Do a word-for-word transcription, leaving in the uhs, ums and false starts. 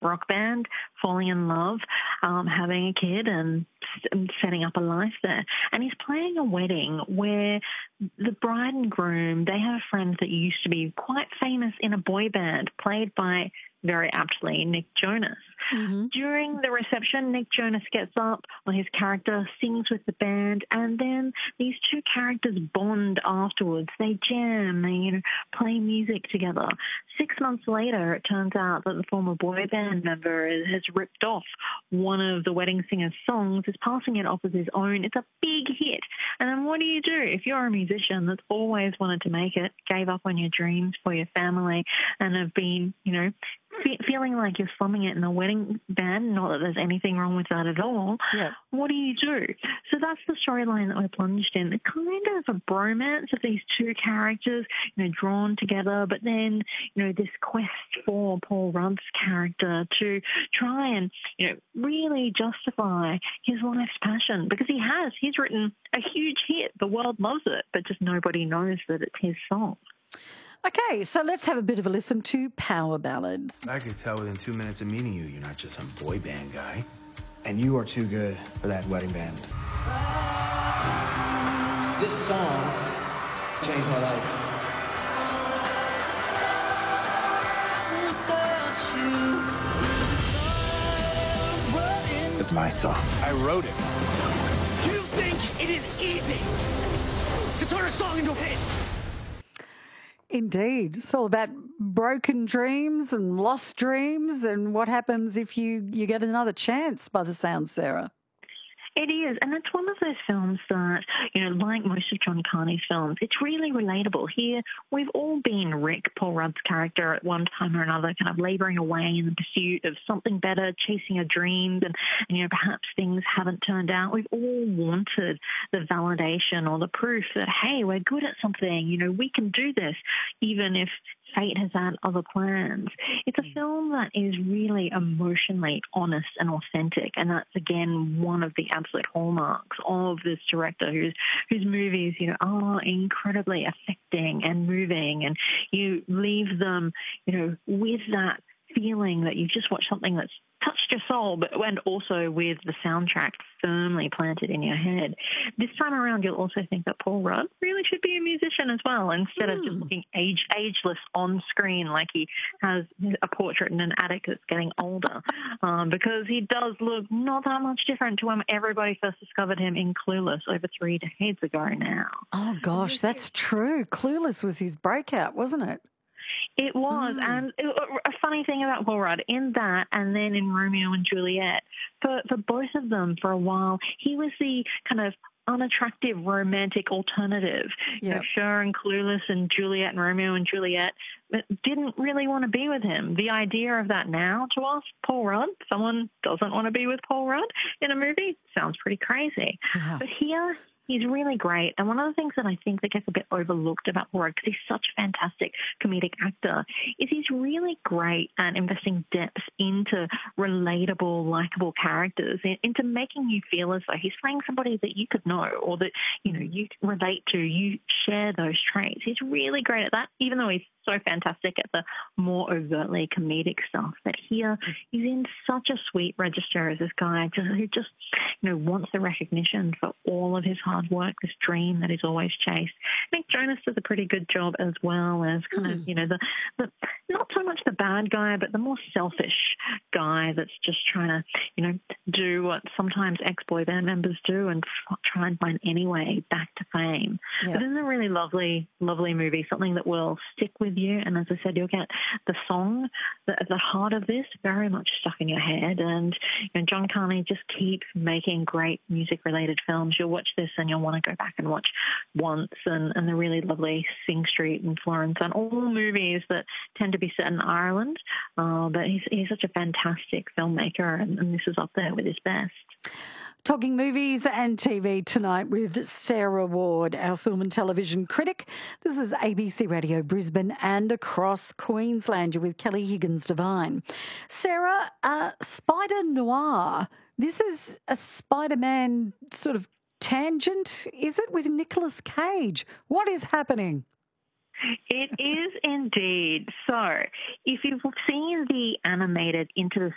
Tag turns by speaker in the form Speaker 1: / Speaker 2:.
Speaker 1: rock band, falling in love, um, having a kid and setting up a life there. And he's playing a wedding where the bride and groom, they have friends that used to be quite famous in a boy band, played by, very aptly, Nick Jonas. Mm-hmm. During the reception, Nick Jonas gets up, or his character sings with the band, and then these two characters bond afterwards. They jam, they, you know, play music together. Six months later, it turns out that the former boy band member has ripped off one of the wedding singer's songs, is passing it off as his own. It's a big hit. And then what do you do if you're a musician that's always wanted to make it, gave up on your dreams for your family, and have been, you know, fe- feeling like you're slumming it in a wedding band? Not that there's anything wrong with that at all.
Speaker 2: Yeah.
Speaker 1: What do you do? So that's the storyline that we're plunged in. The kind of a bromance of these two characters, you know, drawn together, but then, you know, this quest for Paul Rudd's character to try and, you know, really justify his life's passion, because he has. He's written a huge hit. The world loves it, but just nobody knows that it's his song.
Speaker 2: Okay, so let's have a bit of a listen to Power Ballads.
Speaker 3: I could tell within two minutes of meeting you, you're not just some boy band guy.
Speaker 4: And you are too good for that wedding band. This song changed my life. It's my song.
Speaker 3: I wrote it.
Speaker 5: Do you think it is easy to turn a song into a hit?
Speaker 2: Indeed. It's all about broken dreams and lost dreams and what happens if you, you get another chance, by the sound, Sarah.
Speaker 1: It is, and it's one of those films that, you know, like most of John Carney's films, it's really relatable. Here, we've all been Rick, Paul Rudd's character, at one time or another, kind of labouring away in the pursuit of something better, chasing our dreams, and, and, you know, perhaps things haven't turned out. We've all wanted the validation or the proof that, hey, we're good at something, you know, we can do this, even if fate has had other plans. It's a film that is really emotionally honest and authentic, and that's, again, one of the absolute hallmarks of this director whose whose movies, you know, are incredibly affecting and moving, and you leave them, you know, with that feeling that you've just watched something that's touched your soul, but and also with the soundtrack firmly planted in your head. This time around, you'll also think that Paul Rudd really should be a musician as well, instead mm. of just looking age ageless on screen like he has a portrait in an attic that's getting older, um, because he does look not that much different to when everybody first discovered him in Clueless over three decades ago now.
Speaker 2: Oh, gosh, that's true. Clueless was his breakout, wasn't it?
Speaker 1: It was, mm. and it, a funny thing about Paul Rudd, in that and then in Romeo and Juliet, for, for both of them for a while, he was the kind of unattractive romantic alternative. Yep. You know, Cher and Clueless and Juliet and Romeo and Juliet didn't really want to be with him. The idea of that now to us, Paul Rudd, someone doesn't want to be with Paul Rudd in a movie, sounds pretty crazy. Yeah. But here, he's really great. And one of the things that I think that gets a bit overlooked about Paul Rudd, because he's such a fantastic comedic actor, is he's really great at investing depth into relatable, likable characters, into making you feel as though he's playing somebody that you could know or that, you know, you relate to, you share those traits. He's really great at that, even though he's so fantastic at the more overtly comedic stuff. But here, he's in such a sweet register as this guy just, who just, you know, wants the recognition for all of his hard work, this dream that he's always chased. Nick Jonas does a pretty good job as well as kind mm. of, you know, the, the not so much the bad guy, but the more selfish guy that's just trying to, you know, do what sometimes ex-boy band members do and f- try and find any way back to fame. Yep. But this is a really lovely, lovely movie, something that will stick with you. And as I said, you'll get the song the, at the heart of this very much stuck in your head. And, you know, John Carney just keeps making great music-related films. You'll watch this and you'll want to go back and watch Once and, and the really lovely Sing Street and Florence, and all movies that tend to be set in Ireland. Uh, but he's, he's such a fantastic filmmaker, and, and this is up there with his best.
Speaker 2: Talking movies and T V tonight with Sarah Ward, our film and television critic. This is A B C Radio Brisbane and across Queensland. You're with Kelly Higgins-Devine. Sarah, uh, Spider Noir. This is a Spider-Man sort of tangent, is it, with Nicolas Cage? What is happening?
Speaker 1: It is indeed. So if you've seen the animated Into the